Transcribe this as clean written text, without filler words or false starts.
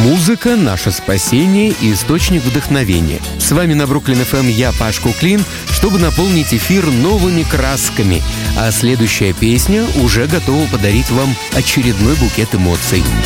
Музыка — наше спасение и источник вдохновения. С вами на Бруклин ФМ я, Паш Куклин, чтобы наполнить эфир новыми красками. А следующая песня уже готова подарить вам очередной букет эмоций.